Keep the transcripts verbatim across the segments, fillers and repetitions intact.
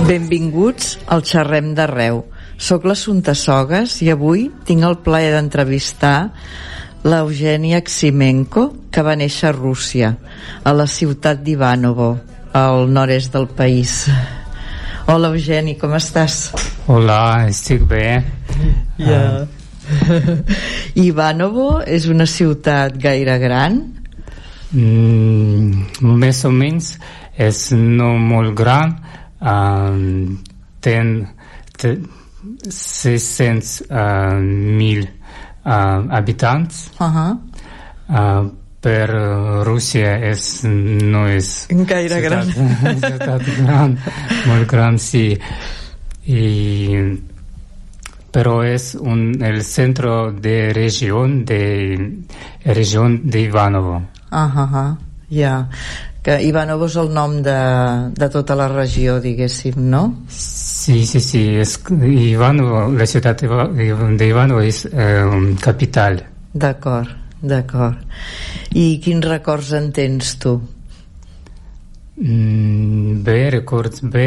Benvinguts al Xerrem d'Arreu. Soc l'Assumpta Sogas i avui tinc el plaer d'entrevistar l'Eugeni Aximenko, que va néixer a Rússia, a la ciutat d'Ivanovo, al nord-est del país. Hola, Eugeni, com estàs? Hola, estic bé. Ja. Ivanovo és una ciutat gaire gran? Mm, més o menys, és no molt gran. Um, ten, ten sis-cents mil uh, habitants. Uh-huh. Uh, per Rússia és, no és gaire ciutat, gran. ciutat gran, molt gran, sí. I, però és un, el centro de región de región de Ivanovo. Ah, uh-huh. Ja. Que Ivanovo és el nom de, de tota la regió, diguéssim, no? Sí, sí, sí. És, Ivanovo, la ciutat d'Ivanovo és eh, capital. D'acord, d'acord. I quins records en tens tu? Mm, bé, records bé.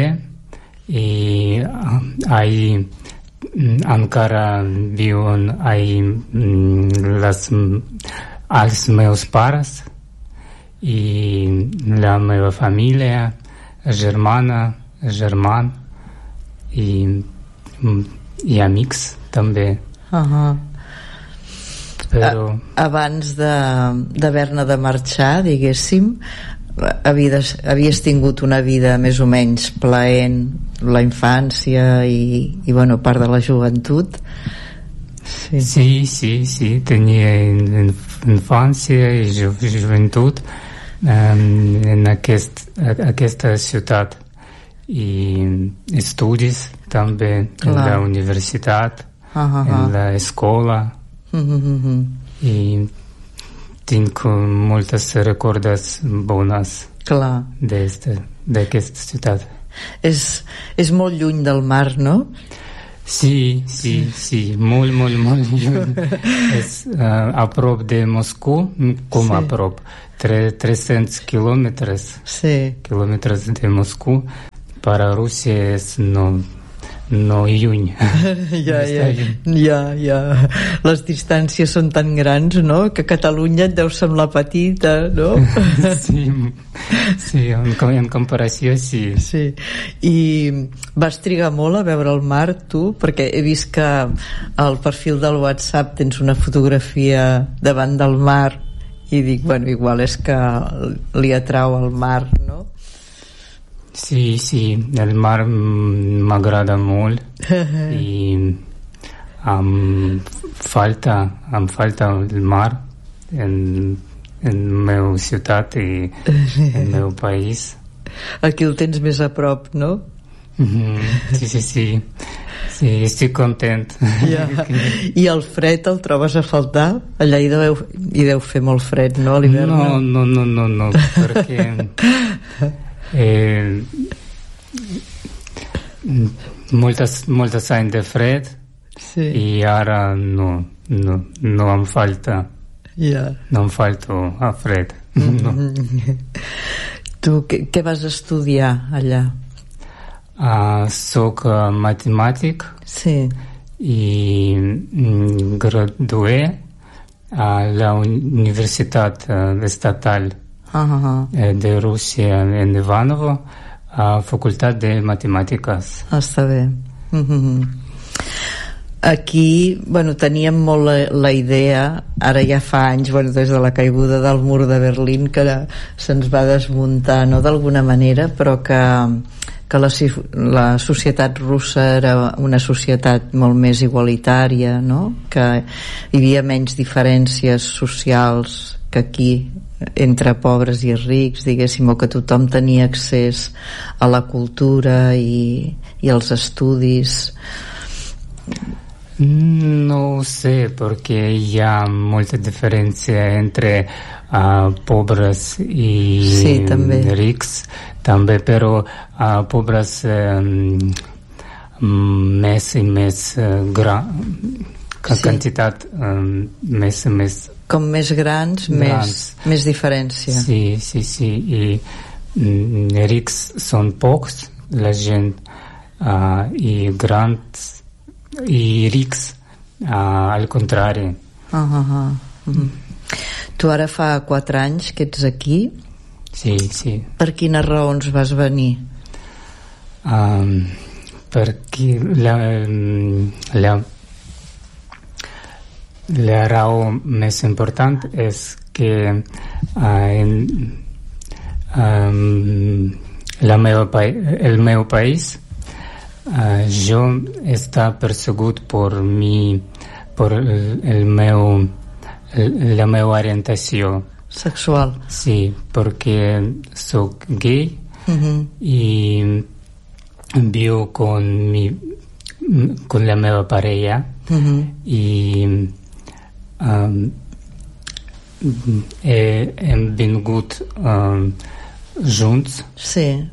I ahí encara viuen ahí les, els meus pares i la meva família, germana, germà i, i amics també. Uh-huh. Però... A, abans d'haver-ne de, de marxar, diguéssim, havies, havies tingut una vida més o menys plaent, la infància i, i bueno, part de la joventut. Sí, sí, sí, sí. Tenia infància i ju, joventut um, en aquest, aquesta ciutat i estudis també. Clar. En la universitat, uh-huh. En l'escola. Uh-huh. I tinc moltes recordes bones d'aquesta ciutat. És, és molt lluny del mar, no? Sí, sí, sí, molt, molt, molt lluny. És uh, a prop de Moscou, com sí. A prop, tres-cents quilòmetres. Sí. Quilòmetres de Moscou. Per a Rússia és no, no lluny. Ja, ja, ja, ja. Les distàncies són tan grans, no?, que Catalunya et deu semblar petita, no? Sí, sí, en, en comparació sí. Sí. I vas trigar molt a veure el mar, tu? Perquè he vist que al perfil del WhatsApp tens una fotografia davant del mar i dic, bueno, igual és que li atrau el mar, no? Sí, sí, el mar m'agrada molt i em falta, em falta el mar en, en meu ciutat i en meu país. Aquí el tens més a prop, no? Mm-hmm. Sí, sí, sí. Sí, estic content. Ja. I el fred el trobes a faltar? Allà hi deu, hi deu fer molt fred, no, a l'hivern? No, no, no, no, no, perquè... Eh, moltes, moltes anys de fred, sí. I ara no, no, no em falta, yeah. No em falta a fred. No. Tu què, què vas estudiar allà? Uh, soc uh, matemàtic, sí. I mm, gradué a la Universitat uh, Estatal Uh-huh. de Rússia en Ivanovo, a Facultat de Matemàtiques. Ah, està bé. Uh-huh. Aquí, bueno, teníem molt la, la idea, ara ja fa anys, bueno, des de la caiguda del mur de Berlín, que se'ns va desmuntar, no d'alguna manera, però que, que la, la societat russa era una societat molt més igualitària, no? Que hi havia menys diferències socials que aquí, entre pobres i rics, diguéssim, o que tothom tenia accés a la cultura i, i als estudis. No ho sé, perquè hi ha molta diferència entre uh, pobres i sí, també. Rics, també, però uh, pobres um, més i més uh, gran, sí. Quantitat um, més i més com més grans, grans. Més, més diferència. Sí, sí, sí. I mm, rics són pocs, la gent uh, i grans i rics uh, al contrari. Uh -huh. Mm. Tu ara fa quatre anys que ets aquí. Sí, sí. Per quines raons vas venir? Um, perquè la, la, la raó més important és que uh, en, um, la meva pa el meu país uh, jo està persegut per mi, per el, el meu el, la meva orientació sexual. Sí, perquè soc gay. Uh-huh. I viu con mi con la meva parella. Uh-huh. I um, he, hem vingut um, junts. Sí.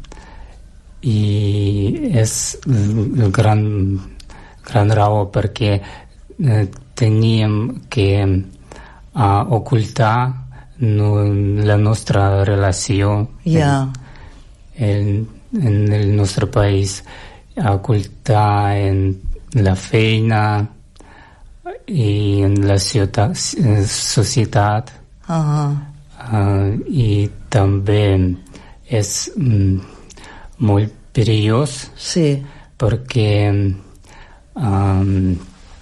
I és el gran gran raó perquè eh, teníem que uh, ocultar no, la nostra relació. Yeah. En, en el nostre país, ocultar en la feina i en la ciutat, societat. Uh-huh. Uh, i també és mm, molt perillós. Sí. Perquè um,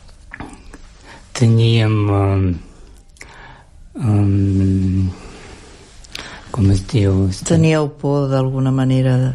teníem um, um, com es diu? Teníeu por d'alguna manera de...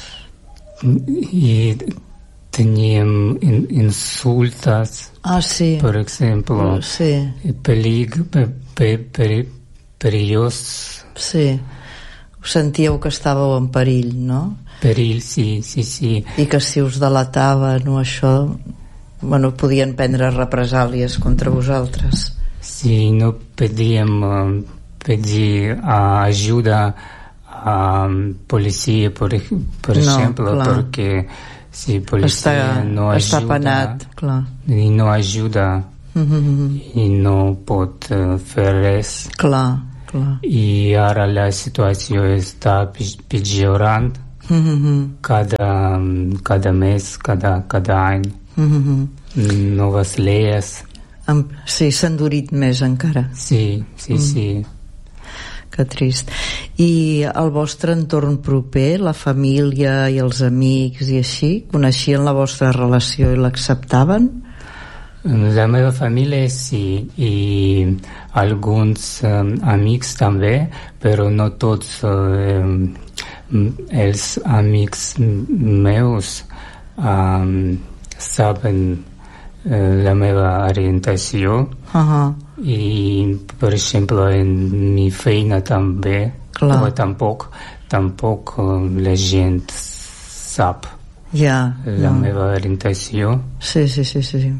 I teníem in, insultes. Ah, sí. Per exemple. Sí. Peligro, per, per, per, perillós. Sí. Us sentíeu que estàveu en perill, no? Perill, sí, sí, sí. I que si us delataven o això, bueno, podien prendre represàlies contra vosaltres. Sí, no pedíem um, pedir uh, ajuda a um, policia, per, per no, exemple, clar. perquè si policia està, no ajuda està penat, clar. I no ajuda mm-hmm. i no pot uh, fer res. Clar, clar. I ara la situació està pitjorant. Mm-hmm. cada, cada mes, cada, cada any. Mm-hmm. Noves lleis. Sí, s'ha endurit més encara. Sí, sí, mm. sí. Que trist. I el vostre entorn proper, la família i els amics i així, coneixien la vostra relació i l'acceptaven? La meva família sí, i alguns um, amics també, però no tots um, els amics meus um, saben uh, la meva orientació. Uh-huh. I, per exemple, en mi feina també. Clar. O tampoc, tampoc um, la gent sap ja, la no. meva orientació. Sí, sí, sí, sí.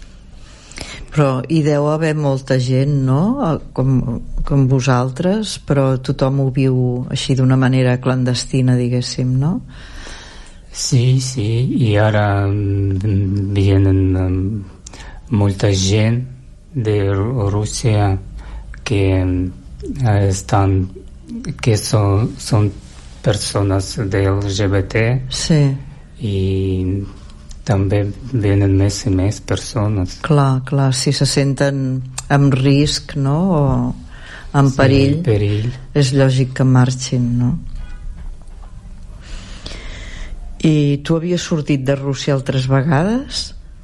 Però hi deu haver molta gent, no?, com, com vosaltres, però tothom ho viu així d'una manera clandestina, diguéssim, no? Sí, sí, i ara um, vienen um, molta gent de Rússia que um, estan, que són, són persones de L G B T. Sí. I també venen més i més persones. Clar, clar, si se senten en risc, no?, o en sí, perill, perill, és lògic que marxin, no? I tu havies sortit de Rússia altres vegades?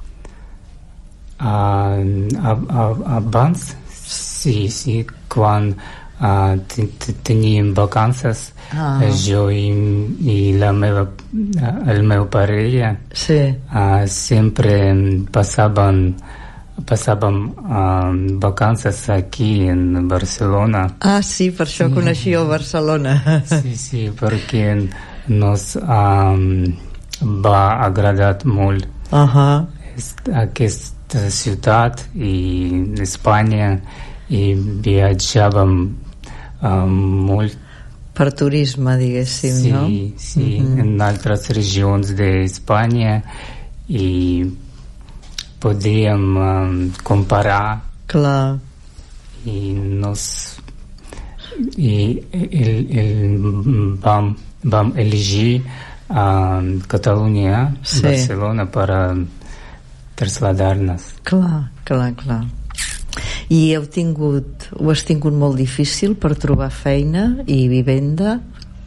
Uh, abans, sí, sí, quan uh, teníem vacances, ah. jo i, i la meva, el meu parella sí. uh, sempre passaven passàvem uh, vacances aquí en Barcelona. Ah, sí, per això sí. Coneixíeu Barcelona. Sí, sí, perquè nos um, va agradar molt uh-huh. aquesta ciutat i Espanya, i viatjàvem um, molt per turisme, diguéssim, sí, no? Sí, mm-hmm. en altres regions d'Espanya, i podíem um, comparar. Clar. I nos i el, el, vam, vam elegir a Catalunya, sí. Barcelona, para traslladar-nos. Clar, clar, clar. I heu tingut, ho has tingut molt difícil per trobar feina i vivenda?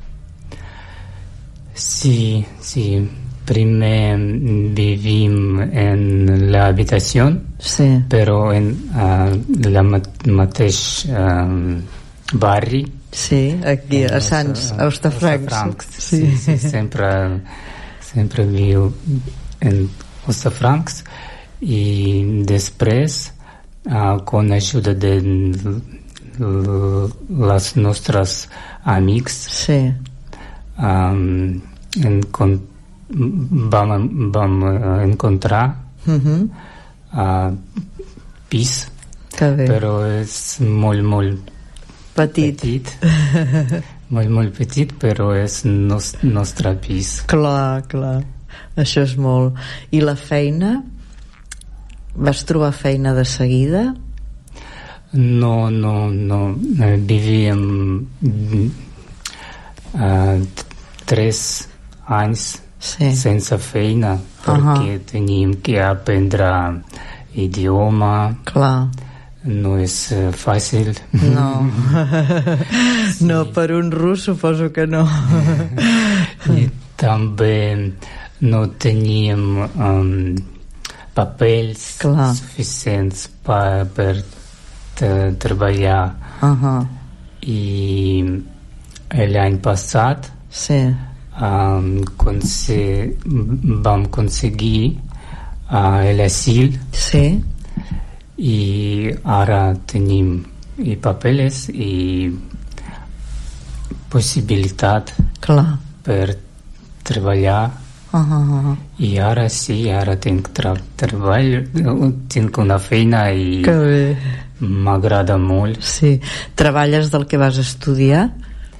Sí, sí. Primer vivim en la habitación, sí. però en uh, la mat mateix uh, barri. Sí, aquí a Sants, a Hostafrancs. Sí, sí, sempre, sempre viu en Hostafrancs i després, uh, con ajuda de les nostres amics, sí. um, en con vam, vam encontrar uh-huh. uh, pis, però és molt, molt petit, petit. molt, molt petit, però és nos, nostre pis. Clar, clar, això és molt. I la feina? Vas trobar feina de seguida? No, no, no. Vivíem uh, tres anys sí. sense feina, perquè uh-huh. tenim que aprendre idioma. Clar. No és uh, fàcil. No. sí. No, per un rus suposo que no. I també no teníem um, papers Clar. suficients pa, per treballar. Uh-huh. I l'any passat sí. um, conse vam aconseguir uh, l'asil. Sí. I ara tenim i papeles i possibilitat Clar. per treballar. Uh-huh. I ara sí, ara tinc tra treball, tinc una feina i m'agrada molt. Sí. Treballes del que vas estudiar?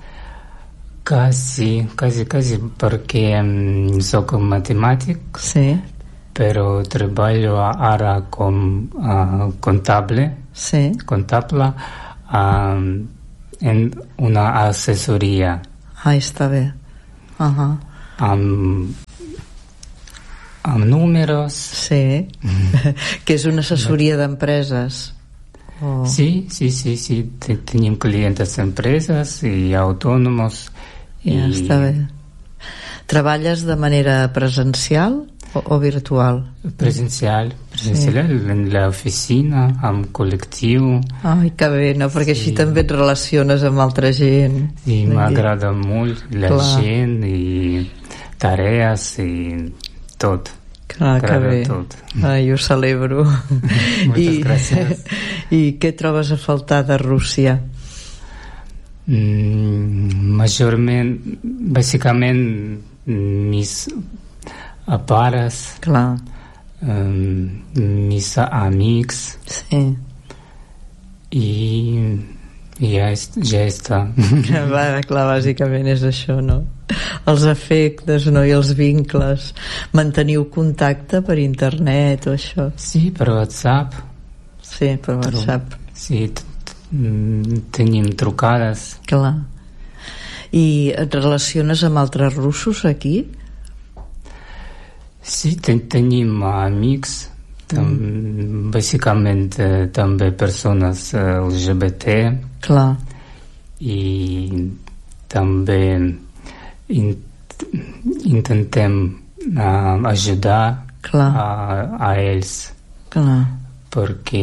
Quasi, quasi, quasi, perquè um, soc matemàtic. Sí. Però treballo ara com uh, comptable, sí. comptable um, en una assessoria. Ah, està bé. Uh-huh. Amb, amb números. Sí. Que és una assessoria d'empreses. Oh. Sí, sí, sí, sí. Tenim clientes empreses i autònoms. Ja, i... està bé. Treballes de manera presencial o, o virtual? Presencial, presencial sí. En l'oficina, amb col·lectiu. Ai, que bé, no? Perquè sí. Així també et relaciones amb altra gent. I m'agrada molt la Clar. gent i tarees i tot. Clar, que bé. Tot. Ai, ho celebro. Moltes I, gràcies. I què trobes a faltar de Rússia? Mm, majorment, bàsicament, mis pares, clar. Um, mis amics. Sí. I ja, ja està. Va, clar, bàsicament és això, no? Els afectes, no? I els vincles. Manteniu contacte per internet o això? Sí, per WhatsApp. Sí, per WhatsApp. Sí, tenim trucades. Clar. I et relaciones amb altres russos aquí? Sí, ten tenim amics, tam mm. bàsicament eh, també persones eh, L G B T. Clar. I també in intentem uh, ajudar Clar. A, a ells. Clar. Perquè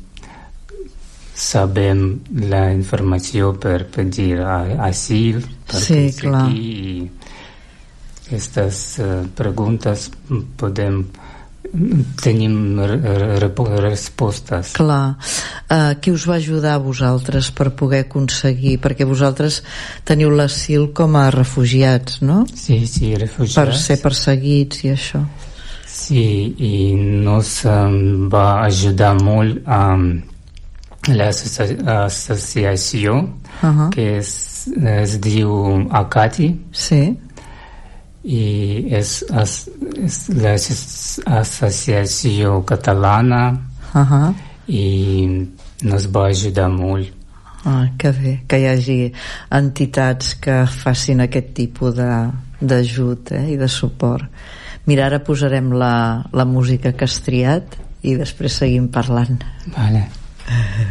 sabem la informació per pedir asil, per sí, clar. I aquestes uh, preguntes podem tenim respostes. Clar. Uh, qui us va ajudar a vosaltres per poder aconseguir? Perquè vosaltres teniu l'asil com a refugiats, no? Sí, sí, refugiats. Per ser perseguits i això. Sí, i nos um, va ajudar molt um, l'associació uh-huh. que es, es diu ACATI. Sí. I és, és, és l'associació catalana uh-huh. i nos va ajudar molt. Ah, que bé, que hi hagi entitats que facin aquest tipus de, d'ajut, eh, i de suport. Mira, ara posarem la, la música que has triat i després seguim parlant. Vale.